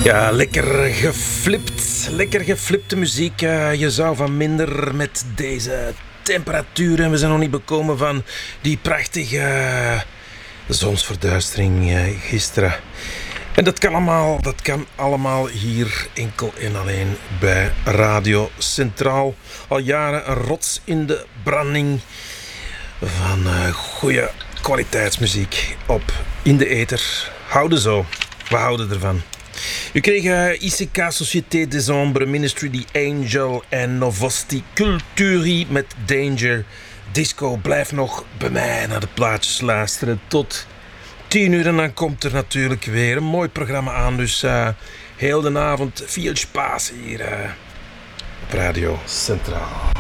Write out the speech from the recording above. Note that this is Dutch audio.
Ja, lekker geflipte muziek. Je zou van minder met deze temperaturen. We zijn nog niet bekomen van die prachtige zonsverduistering gisteren. En dat kan allemaal hier enkel en alleen bij Radio Centraal. Al jaren een rots in de branding van goede kwaliteitsmuziek op in de ether. Houden zo, we houden ervan. U kreeg ICK Société des Ombres, Ministry The Angel en Novosti Culturi met Danger. Disco blijft nog bij mij naar de plaatjes luisteren tot 10 uur en dan komt er natuurlijk weer een mooi programma aan. Dus heel de avond veel spaas hier op Radio Centraal.